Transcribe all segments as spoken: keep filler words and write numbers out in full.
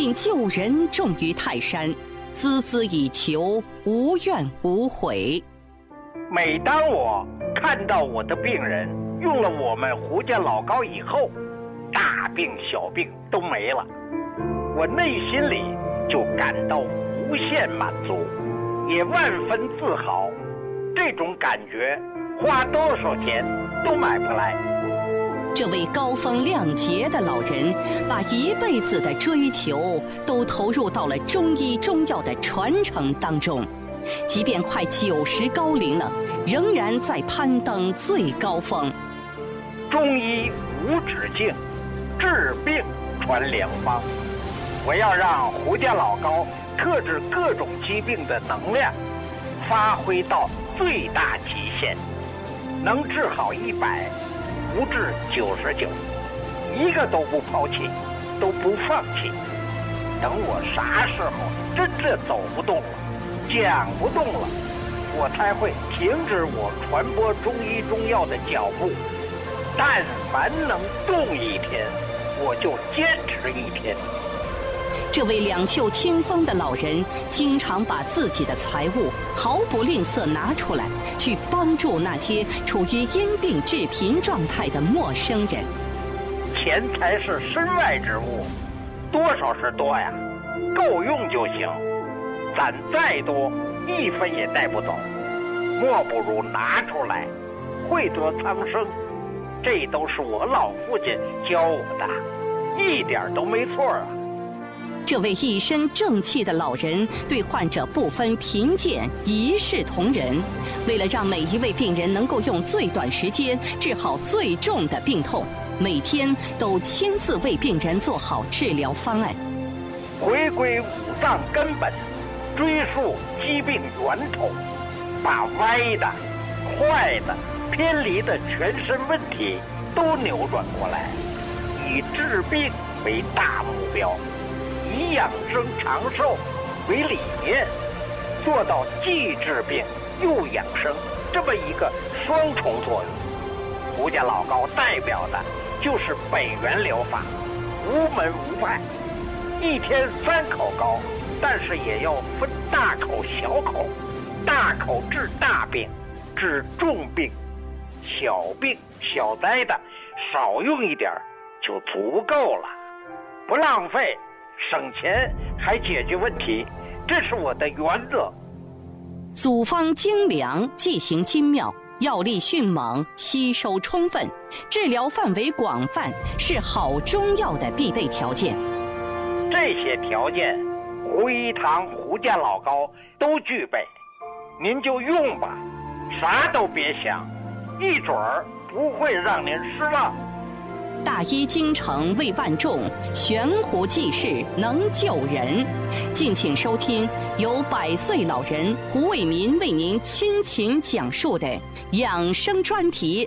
并救人重于泰山，孜孜以求，无怨无悔。 每当我看到我的病人用了我们胡家老膏以后，大病小病都没了，我内心里就感到无限满足，也万分自豪。这种感觉花多少钱都买不来。 这位高风亮节的老人，把一辈子的追求都投入到了中医中药的传承当中，即便快九十高龄了，仍然在攀登最高峰。 中医无止境，治病传良方。我要让胡家老膏克制各种疾病的能量发挥到最大极限，能治好一百，不治九十九，一个都不抛弃，都不放弃。等我啥时候真正走不动了，讲不动了，我才会停止我传播中医中药的脚步。但凡能动一天，我就坚持一天。 这位两袖清风的老人，经常把自己的财物毫不吝啬拿出来，去帮助那些处于因病致贫状态的陌生人。 钱财是身外之物，多少是多呀，够用就行。攒再多，一分也带不走，莫不如拿出来，惠泽苍生。这都是我老父亲教我的，一点都没错啊。 这位一身正气的老人对患者不分贫贱，一视同仁。为了让每一位病人能够用最短时间治好最重的病痛，每天都亲自为病人做好治疗方案。 回归五脏根本，追溯疾病源头，把歪的、坏的、偏离的全身问题都扭转过来，以治病为大目标，以养生长寿为理念，做到既治病又养生这么一个双重作用。胡家老膏代表的就是北元疗法，无门无派，一天三口膏，但是也要分大口小口，大口治大病，治重病，小病小灾的少用一点就足够了，不浪费，省钱还解决问题，这是我的原则。 组方精良，剂型精妙，药力迅猛，吸收充分，治疗范围广泛，是好中药的必备条件。 这些条件，胡一堂胡家老膏都具备，您就用吧，啥都别想，一准儿不会让您失望。 大医精诚为万众，悬壶济世能救人。敬请收听由百岁老人胡卫民为您倾情讲述的养生专题。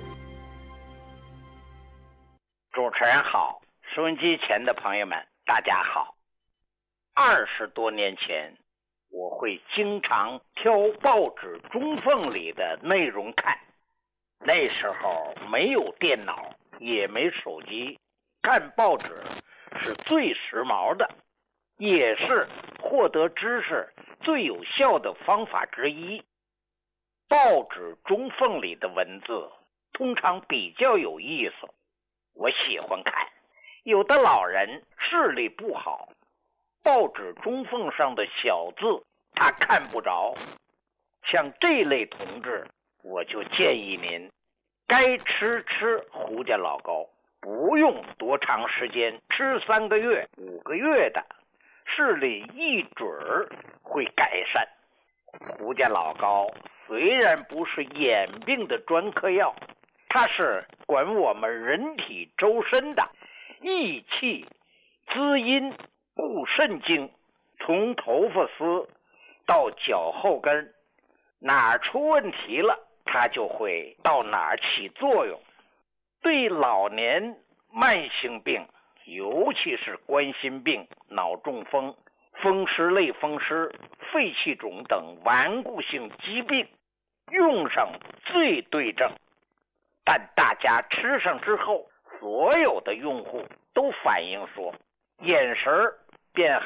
主持人好，收音机前的朋友们大家好。二十多年前，我会经常挑报纸中缝里的内容看，那时候没有电脑也没手机，看报纸是最时髦的，也是获得知识最有效的方法之一。报纸中缝里的文字通常比较有意思，我喜欢看。有的老人视力不好，报纸中缝上的小字他看不着，像这类同志，我就建议您该吃吃胡家老膏，不用多长时间，吃三个月五个月的，视力一准儿会改善。胡家老膏虽然不是眼病的专科药，它是管我们人体周身的益气滋阴固肾经，从头发丝到脚后跟，哪儿出问题了它就会到哪儿起作用。对老年慢性病，尤其是冠心病、脑中风、风湿类风湿、肺气肿等顽固性疾病用上最对症。但大家吃上之后，所有的用户都反映说眼神变